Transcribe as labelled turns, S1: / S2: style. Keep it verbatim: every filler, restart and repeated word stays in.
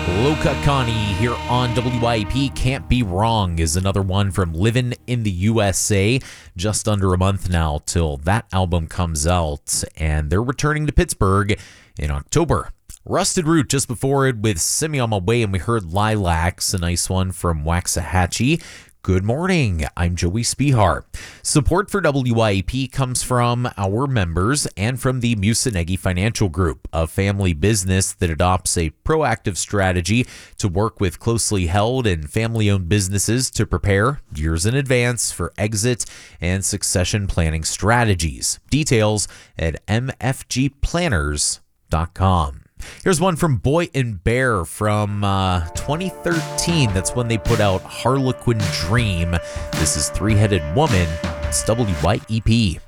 S1: Loka Connie here on W I P. Can't Be Wrong is another one from Livin' in the U S A. Just under a month now till that album comes out, and they're returning to Pittsburgh in October. Rusted Root just before it with Send Me On My Way, and we heard Lilacs, a nice one from Waxahachie. Good morning, I'm Joey Spihar. Support for W I P comes from our members and from the Musunegi Financial Group, a family business that adopts a proactive strategy to work with closely held and family-owned businesses to prepare years in advance for exit and succession planning strategies. Details at m f g planners dot com. Here's one from Boy and Bear from uh, twenty thirteen. That's when they put out Harlequin Dream. This is Three-Headed Woman. It's W Y E P.